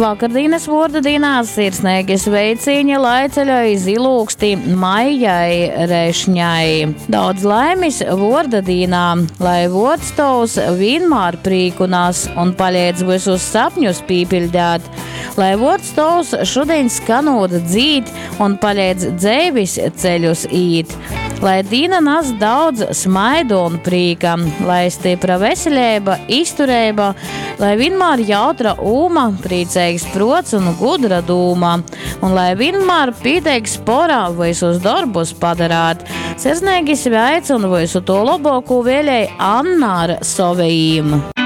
Vakardienas vorda dienās sirsnīgi sveicieni laiceļai zilūksti Maijai Rešņai. Daudz laimis vorda dienā, lai vordstovs vienmēr prīkunās un paliedz visus sapņus pīpildēt, lai vordstovs šodien skanot dzīt un paliedz dzeivis ceļus īt. Lai dīna nas daudz smaidu un prīka, lai stipra veselība, izturība, lai vienmēr jautra ūma, priecīgs prots un gudra dūma, un lai vienmēr pīteiks porā visus darbus padarāt. Sirsnīgi sveic un visu to labāko vēlēja Anna ar savējiem.